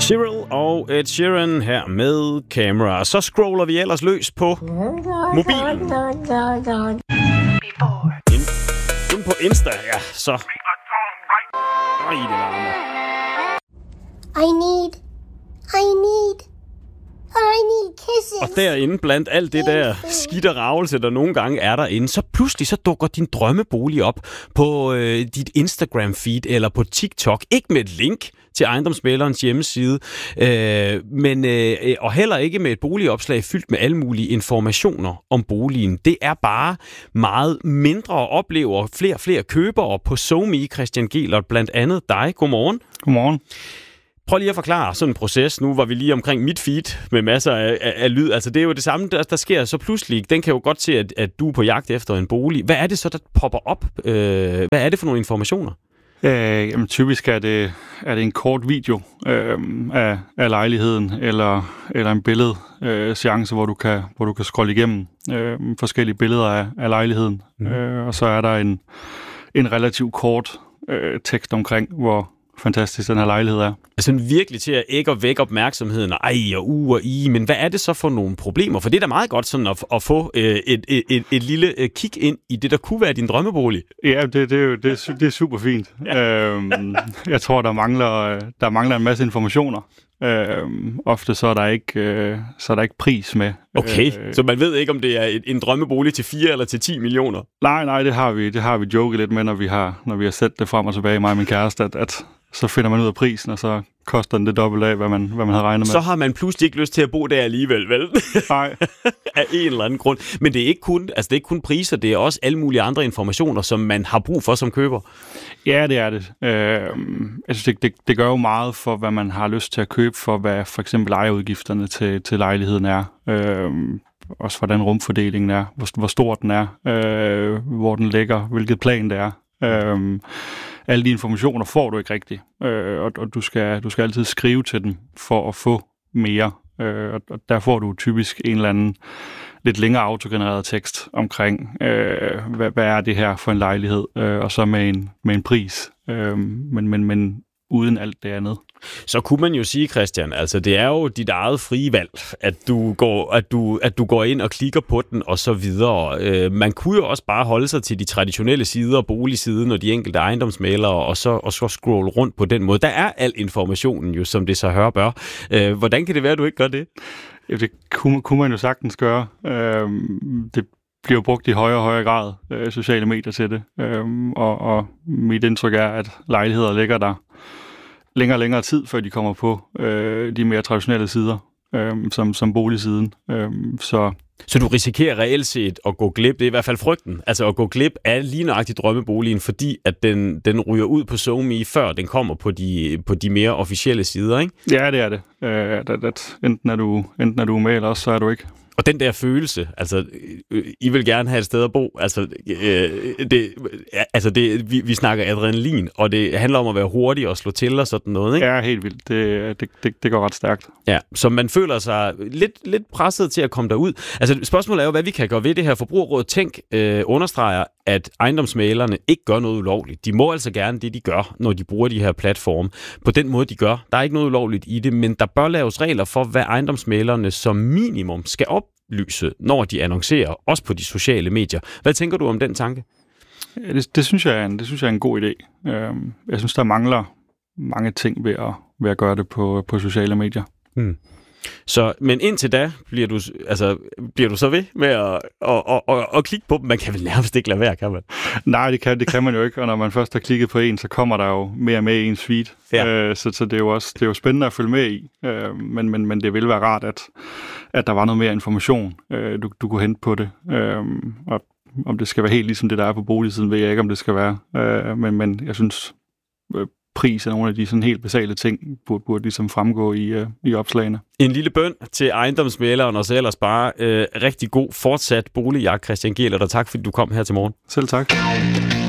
Cyril og Ed Sheeran her med Camera. Så scroller vi ellers løs på mobilen. Ind på Insta, ja, så. Ej, det larmer. I need kisses. Og derinde, blandt alt det der skidt og ravelse, der nogle gange er derinde, så pludselig så dukker din drømmebolig op på dit Instagram-feed eller på TikTok. Ikke med et link til ejendomsmæglerens hjemmeside, og heller ikke med et boligopslag fyldt med alle mulige informationer om boligen. Det er bare meget mindre og oplever flere købere på SoMe. Christian Gehlert, blandt andet dig. Godmorgen. Godmorgen. Prøv lige at forklare sådan en proces. Nu var vi lige omkring mit feed med masser af lyd. Altså det er jo det samme, der sker så pludselig. Den kan jo godt se, at du er på jagt efter en bolig. Hvad er det så, der popper op? Hvad er det for nogle informationer? Jamen, typisk er det en kort video af lejligheden, eller en billedseance, hvor du kan scrolle igennem forskellige billeder af lejligheden. Og så er der en relativt kort tekst omkring, hvor fantastisk den her lejlighed er. Altså virkelig til at ikke og vække opmærksomheden, og i, men hvad er det så for nogle problemer? For det er da meget godt sådan at få et lille kig ind i det, der kunne være din drømmebolig. Ja, det er super fint. Ja. Jeg tror, der mangler en masse informationer. Ofte så er der ikke pris med. Okay, så man ved ikke, om det er en drømmebolig til 4 eller til 10 millioner? Nej, det har vi joket lidt med, når vi har sat det frem og tilbage, mig og min kæreste, at så finder man ud af prisen, og så koster den det dobbelt af, hvad man havde regnet med. Så har man pludselig ikke lyst til at bo der alligevel, vel? Nej. Af en eller anden grund. Men det er ikke kun priser, det er også alle mulige andre informationer, som man har brug for som køber. Ja, det er det. Jeg synes, det gør jo meget for, hvad man har lyst til at købe, for hvad for eksempel ejerudgifterne til lejligheden er. Også hvordan rumfordelingen er, hvor stor den er, hvor den ligger, hvilket plan det er. Alle de informationer får du ikke rigtigt, og du skal altid skrive til dem for at få mere, og der får du typisk en eller anden lidt længere autogenereret tekst omkring, hvad er det her for en lejlighed, og så med en pris, men uden alt det andet. Så kunne man jo sige, Christian, altså det er jo dit eget frie valg, at du går ind og klikker på den og så videre. Man kunne jo også bare holde sig til de traditionelle sider, boligsiden og de enkelte ejendomsmæglere, og så scrolle rundt på den måde. Der er al informationen jo, som det så hører bør. Hvordan kan det være, at du ikke gør det? Ja, det kunne man jo sagtens gøre. Det bliver brugt i højere og højere grad sociale medier til det. Og mit indtryk er, at lejligheder ligger der længere og længere tid, før de kommer på de mere traditionelle sider, som boligsiden. Så du risikerer reelt set at gå glip, det er i hvert fald frygten, altså at gå glip af lige nøjagtigt drømmeboligen, fordi at den ryger ud på SoMe, før den kommer på de mere officielle sider, ikke? Ja, det er det. Enten er du med, eller også så er du ikke. Og den der følelse, altså, I vil gerne have et sted at bo, vi snakker adrenalin, og det handler om at være hurtig og slå til og sådan noget, ikke? Ja, helt vildt. Det går ret stærkt. Ja, så man føler sig lidt presset til at komme derud. Altså, spørgsmålet er jo, hvad vi kan gøre ved det her. Forbrugerrådet Tænk understreger, at ejendomsmæglerne ikke gør noget ulovligt. De må altså gerne det, de gør, når de bruger de her platforme. På den måde, de gør. Der er ikke noget ulovligt i det, men der bør laves regler for, hvad ejendomsmæglerne som minimum skal oplyse, når de annoncerer, også på de sociale medier. Hvad tænker du om den tanke? Ja, det synes jeg er en god idé. Jeg synes, der mangler mange ting ved at gøre det på sociale medier. Så, men indtil da bliver du så ved med at klikke på dem. Man kan vel nærmest ikke lade være, kan man? Nej, det kan man jo ikke, og når man først har klikket på en, så kommer der jo mere med i ens feed. Ja. Så det er jo spændende at følge med i, men det ville være rart, at der var noget mere information, du kunne hente på det. Og om det skal være helt ligesom det, der er på boligsiden, ved jeg ikke, om det skal være. Men jeg synes, pris er nogle af de sådan helt basale ting, burde ligesom fremgå i opslagene. En lille bøn til ejendomsmægleren, og så ellers bare rigtig god fortsat boligjagt, Christian Gehlert, og tak fordi du kom her til morgen. Selv tak.